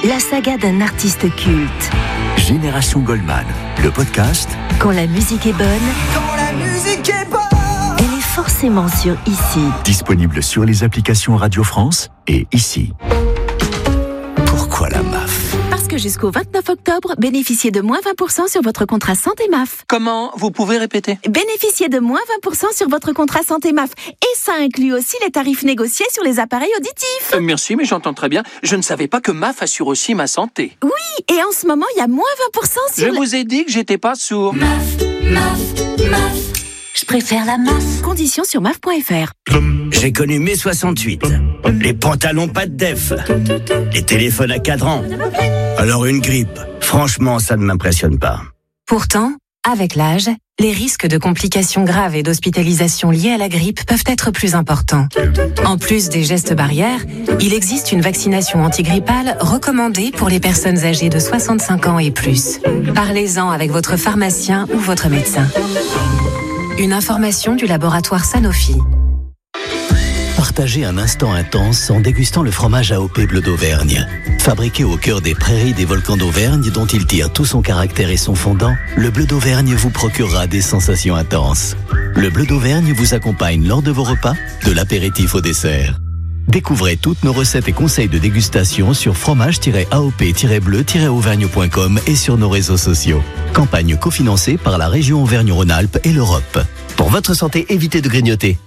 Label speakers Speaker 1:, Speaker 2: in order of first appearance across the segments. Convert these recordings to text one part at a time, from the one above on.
Speaker 1: la saga d'un artiste culte.
Speaker 2: Génération Goldman, le podcast.
Speaker 1: Quand la musique est bonne, elle est forcément sur Ici.
Speaker 2: Disponible sur les applications Radio France et Ici. Pourquoi la MAF ?
Speaker 3: Parce que jusqu'au 29 octobre, bénéficiez de moins 20% sur votre contrat santé MAF.
Speaker 4: Comment ? Vous pouvez répéter ?
Speaker 3: Bénéficiez de moins 20% sur votre contrat santé MAF. Et ça inclut aussi les tarifs négociés sur les appareils auditifs.
Speaker 4: Merci, mais j'entends très bien. Je ne savais pas que MAF assure aussi ma santé.
Speaker 3: Oui, et en ce moment, il y a moins 20% sur
Speaker 4: Je vous ai dit que j'étais pas sourd.
Speaker 1: MAF. Je préfère la MAF.
Speaker 3: Conditions sur MAF.fr.
Speaker 5: J'ai connu mai 68. Les pantalons pas de def. Les téléphones à cadran. Alors une grippe, franchement, ça ne m'impressionne pas.
Speaker 6: Pourtant, avec l'âge, les risques de complications graves et d'hospitalisation liées à la grippe peuvent être plus importants. En plus des gestes barrières, il existe une vaccination antigrippale recommandée pour les personnes âgées de 65 ans et plus. Parlez-en avec votre pharmacien ou votre médecin. Une information du laboratoire Sanofi.
Speaker 7: Partagez un instant intense en dégustant le fromage AOP Bleu d'Auvergne. Fabriqué au cœur des prairies des volcans d'Auvergne dont il tire tout son caractère et son fondant, le Bleu d'Auvergne vous procurera des sensations intenses. Le Bleu d'Auvergne vous accompagne lors de vos repas, de l'apéritif au dessert. Découvrez toutes nos recettes et conseils de dégustation sur fromage-aop-bleu-auvergne.com et sur nos réseaux sociaux. Campagne cofinancée par la région Auvergne-Rhône-Alpes et l'Europe. Pour votre santé, évitez de grignoter.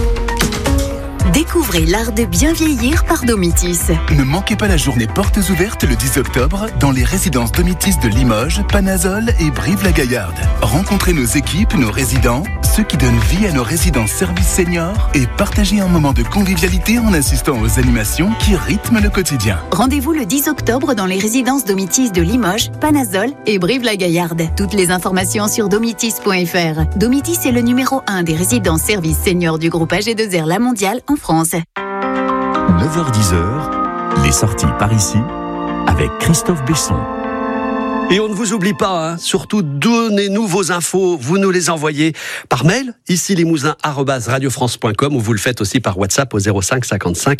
Speaker 8: Découvrez l'art de bien vieillir par Domitis.
Speaker 9: Ne manquez pas la journée portes ouvertes le 10 octobre dans les résidences Domitis de Limoges, Panazol et Brive-la-Gaillarde. Rencontrez nos équipes, nos résidents, ceux qui donnent vie à nos résidences services seniors et partagez un moment de convivialité en assistant aux animations qui rythment le quotidien.
Speaker 8: Rendez-vous le 10 octobre dans les résidences Domitis de Limoges, Panazol et Brive-la-Gaillarde. Toutes les informations sur domitis.fr. Domitis est le numéro 1 des résidences services seniors du groupe AG2R La Mondiale en France.
Speaker 2: 9h-10h, les sorties par ici avec Christophe Besson.
Speaker 10: Et on ne vous oublie pas, hein, surtout donnez-nous vos infos, vous nous les envoyez par mail, ici limousin@radiofrance.com ou vous le faites aussi par WhatsApp au 05 55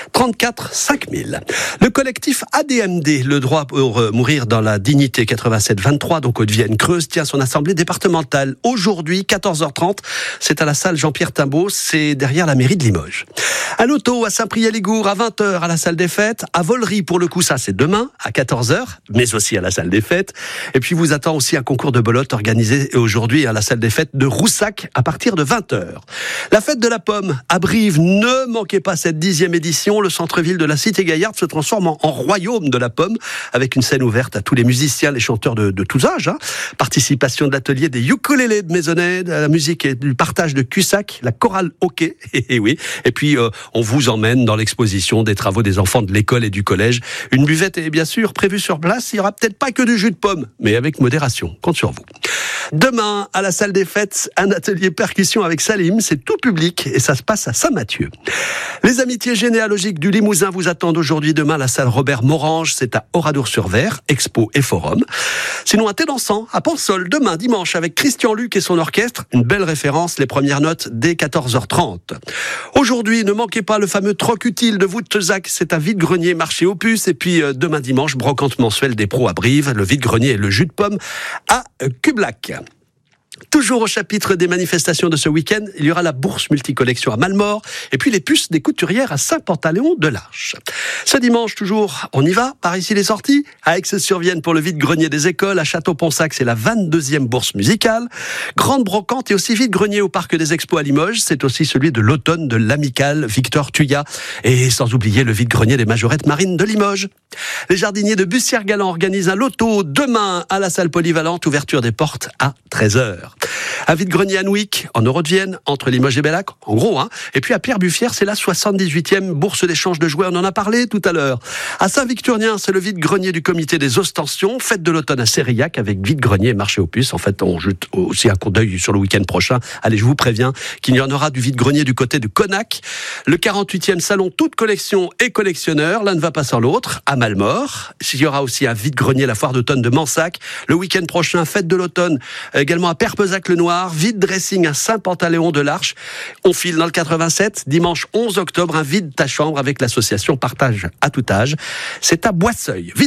Speaker 10: 34 5000. Le collectif ADMD, le droit pour mourir dans la dignité 87-23, donc Haute-Vienne-Creuse, tient son assemblée départementale. Aujourd'hui, 14h30, c'est à la salle Jean-Pierre Timbaud, c'est derrière la mairie de Limoges. À l'auto, à Saint-Priest-les-Gours, à 20h à la salle des fêtes, à Vollery pour le coup, ça c'est demain, à 14h, mais aussi à la salle des fêtes. Et puis vous attend aussi un concours de belote organisé aujourd'hui à la salle des fêtes de Roussac à partir de 20h. La fête de la pomme à Brive, ne manquez pas cette 10e édition. Le centre-ville de la Cité-Gaillarde se transforme en royaume de la pomme avec une scène ouverte à tous les musiciens, les chanteurs de tous âges. Hein. Participation de l'atelier des ukulélés de Maisonnay, de la musique et du partage de Cussac, la chorale hockey. Et oui. Et puis on vous emmène dans l'exposition des travaux des enfants de l'école et du collège. Une buvette est bien sûr prévue sur place. Il n'y aura peut-être pas que du jus de pomme, mais avec modération. Compte sur vous. Demain, à la salle des fêtes, un atelier percussion avec Salim. C'est tout public et ça se passe à Saint-Mathieu. Les amitiés généalogiques du Limousin vous attendent aujourd'hui, demain, à la salle Robert Morange. C'est à Oradour-sur-Ver, expo et forum. Sinon, à Tédansant, à Pensol, demain, dimanche, avec Christian Luc et son orchestre. Une belle référence, les premières notes dès 14h30. Aujourd'hui, ne manquez pas le fameux troc utile de Wouttezac. C'est à Vide-Grenier, marché Opus. Et puis, demain dimanche, brocante mensuelle des pros à Brive, le vide-grenier et le jus de pomme à Cublac. Toujours au chapitre des manifestations de ce week-end, il y aura la bourse multicollection à Malmort et puis les puces des couturières à Saint-Pantaléon-de-l'Arche. Ce dimanche, toujours, on y va, par ici les sorties, à Aix-sur-Vienne pour le vide-grenier des écoles, à Château-Ponsac, c'est la 22e bourse musicale, grande brocante et aussi vide-grenier au Parc des Expos à Limoges, c'est aussi celui de l'automne de l'Amicale Victor Tuyat et sans oublier le vide-grenier des majorettes marines de Limoges. Les jardiniers de Bussière-Galant organisent un loto demain à la salle polyvalente, ouverture des portes à 13h. À Vide-Grenier à Nouic, en Euro-de-Vienne, entre Limoges et Bellac, en gros, hein. Et puis à Pierre-Buffière, c'est la 78e bourse d'échange de jouets, on en a parlé tout à l'heure. À Saint-Victorien, c'est le vide-grenier du comité des Ostensions, fête de l'automne à Sérillac, avec vide-grenier et marché aux puces. En fait, on jette aussi un coup d'œil sur le week-end prochain. Allez, je vous préviens qu'il y en aura du vide-grenier du côté de Connac. Le 48e salon, toute collection et collectionneur, l'un ne va pas sans l'autre, à Malmort. Il y aura aussi un vide-grenier, la foire d'automne de Mansac. Le week-end prochain, fête de l'automne, également à Perpezac-le-Noir, vide dressing à Saint-Pantaléon-de-l'Arche. On file dans le 87, dimanche 11 octobre, un vide ta chambre avec l'association Partage à tout âge. C'est à Boisseuil. Vide